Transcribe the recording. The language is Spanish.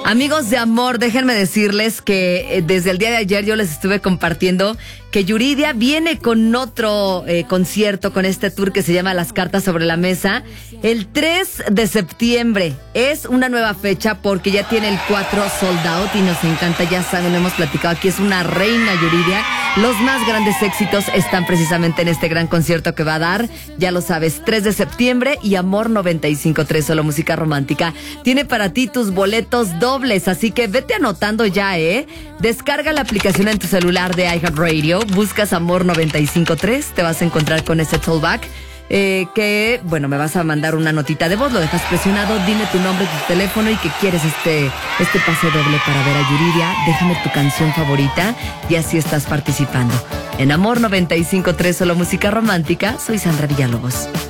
Amigos de amor, déjenme decirles que desde el día de ayer yo les estuve compartiendo que Yuridia viene con otro concierto, con este tour que se llama Las Cartas sobre la Mesa, el 3 de septiembre. Es una nueva fecha porque ya tiene el 4 sold out y nos encanta, ya saben, lo hemos platicado aquí, es una reina Yuridia. Los más grandes éxitos están precisamente en este gran concierto que va a dar, ya lo sabes, 3 de septiembre y Amor 95.3, solo música romántica. Tiene para ti tus boletos dobles, así que vete anotando ya, Descarga la aplicación en tu celular de iHeartRadio, buscas Amor 95.3, te vas a encontrar con ese tollback. Que, bueno, me vas a mandar una notita de voz, lo dejas presionado, dime tu nombre, tu teléfono y que quieres este pase doble para ver a Yuridia. Déjame tu canción favorita y así estás participando. En Amor 95.3, solo música romántica, soy Sandra Villalobos.